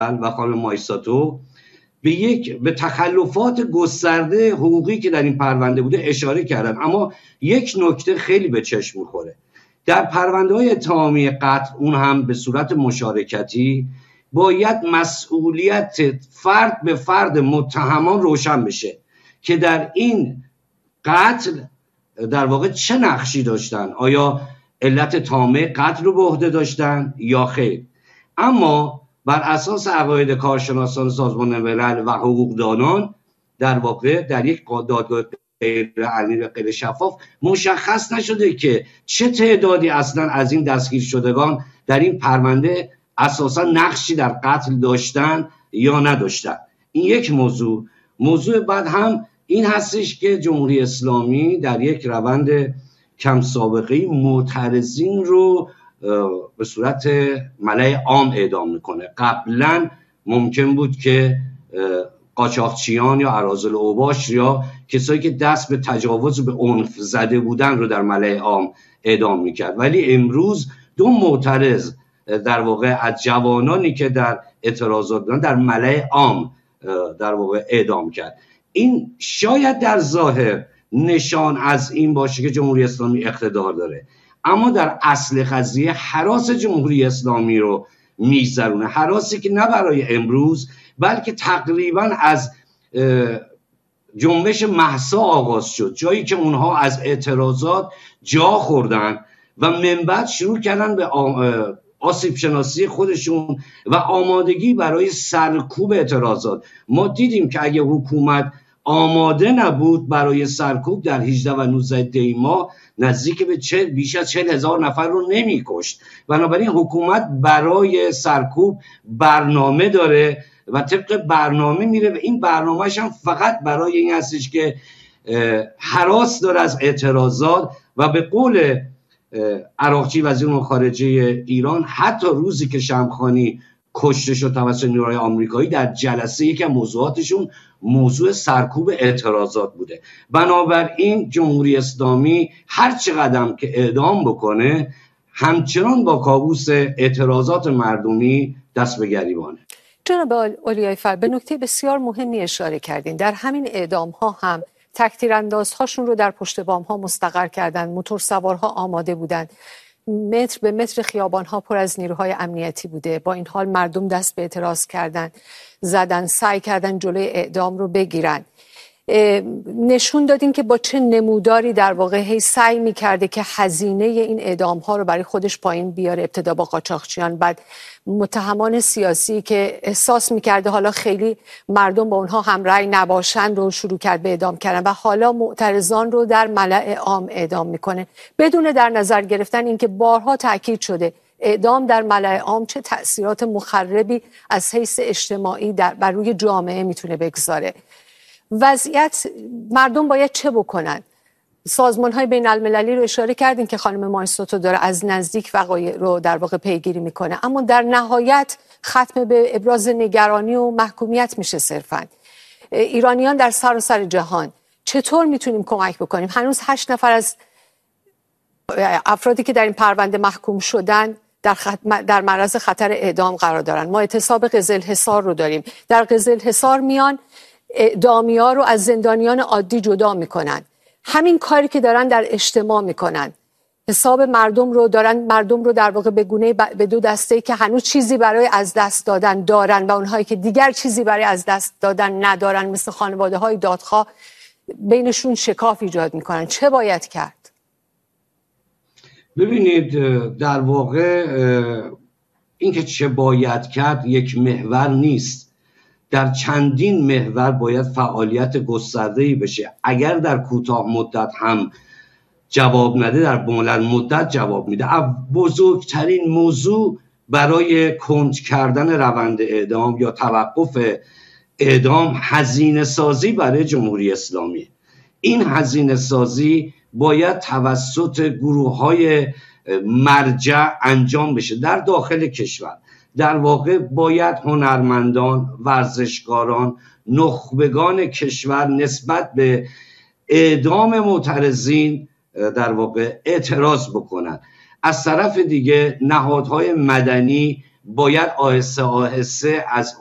و خانم مایساتو به تخلفات گسترده حقوقی که در این پرونده بوده اشاره کردن. اما یک نکته خیلی به چشم میخوره در پرونده‌های اتهامی قتل، اون هم به صورت مشارکتی، باید مسئولیت فرد به فرد متهمان روشن بشه که در این قتل در واقع چه نقشی داشتن، آیا علت تامه قتل رو به عهده داشتن یا خیر. اما بر اساس عقاید کارشناسان سازمان ملل و حقوقدانان در واقع در یک دادگاه غیر علنی و غیر شفاف مشخص نشده که چه تعدادی اصلا از این دستگیر شدگان در این پرونده اساسا نقشی در قتل داشتن یا نداشتن. این یک موضوع بعد هم این هستش که جمهوری اسلامی در یک روند کم سابقه معترضین رو به صورت ملأ عام اعدام میکنه. قبلا ممکن بود که قاچاقچیان یا اراذل اوباش یا کسایی که دست به تجاوز به عنف زده بودن رو در ملأ عام اعدام میکرد، ولی امروز دو معترض در واقع از جوانانی که در اعتراضات بودن در ملأ عام در واقع اعدام کرد. این شاید در ظاهر نشان از این باشه که جمهوری اسلامی اقتدار داره، اما در اصل قضیه هراس جمهوری اسلامی رو میگذرونه، هراسی که نه برای امروز بلکه تقریبا از جنبش مهسا آغاز شد، جایی که اونها از اعتراضات جا خوردن و من بعد شروع کردن به آسیب شناسی خودشون و آمادگی برای سرکوب اعتراضات. ما دیدیم که اگه حکومت آماده نبود برای سرکوب در 18 و 19 دی ماه نزدیک به بیش از 40,000 نفر رو نمی کشت. بنابراین حکومت برای سرکوب برنامه داره و طبق برنامه میره و این برنامهش هم فقط برای این هستش که هراس داره از اعتراضات. و به قول عراقچی وزیر امور خارجه ایران، حتی روزی که شمخانی کشته شد توسط نیروهای آمریکایی، در جلسه یکی از موضوعاتشون موضوع سرکوب اعتراضات بوده. بنابراین جمهوری اسلامی هر چقدر که اعدام بکنه همچنان با کابوس اعتراضات مردمی دست به گریبانه. جناب اولیای‌فر، به نکته بسیار مهمی اشاره کردین. در همین اعدام ها هم تک‌تیراندازهاشون رو در پشت بام ها مستقر کردن، موتور سوارها آماده بودند، متر به متر خیابان ها پر از نیروهای امنیتی بوده. با این حال مردم دست به اعتراض کردن، زدن، سعی کردن جلوی اعدام رو بگیرن. نشون دادین که با چه نموداری در واقع هی سعی می‌کرده که هزینه این اعدام ها رو برای خودش پایین بیاره. ابتدا با قاچاقچیان، بعد متهمان سیاسی که احساس می‌کرده حالا خیلی مردم با اونها همرأی نباشن رو شروع کرد به اعدام کردن و حالا معترضان رو در ملأ عام اعدام میکنه، بدون در نظر گرفتن اینکه بارها تاکید شده اعدام در ملأ عام چه تأثیرات مخربی از حیث اجتماعی بر روی جامعه میتونه بگذاره. وضعیت مردم باید چه بکنن؟ سازمان‌های بین‌المللی رو اشاره کردین که خانم مایساتو داره از نزدیک وقایع رو در واقع پیگیری میکنه، اما در نهایت ختم به ابراز نگرانی و محکومیت میشه صرفاً. ایرانیان در سراسر جهان چطور میتونیم کمک بکنیم؟ هنوز 8 نفر از افرادی که در این پرونده محکوم شدن در معرض خطر اعدام قرار دارن. ما اعتصاب قزلحصار رو داریم. در قزلحصار میان اعدامی‌ها رو از زندانیان عادی جدا میکنن. همین کاری که دارن در اجتماع میکنن، حساب مردم رو دارن، مردم رو در واقع به گونه به دو دسته که هنوز چیزی برای از دست دادن دارن و اونهایی که دیگر چیزی برای از دست دادن ندارن، مثل خانواده‌های دادخواه، بینشون شکاف ایجاد میکنن. چه باید کرد؟ ببینید، در واقع اینکه چه باید کرد یک محور نیست. در چندین محور باید فعالیت گسترده‌ای بشه. اگر در کوتاه مدت هم جواب نده، در بلند مدت جواب میده. بزرگترین موضوع برای کند کردن روند اعدام یا توقف اعدام هزینه سازی برای جمهوری اسلامی. این هزینه سازی باید توسط گروه‌های مرجع انجام بشه در داخل کشور. در واقع باید هنرمندان، ورزشکاران، نخبگان کشور نسبت به اعدام معترضین در واقع اعتراض بکنن. از طرف دیگه نهادهای مدنی باید آهسته آهسته از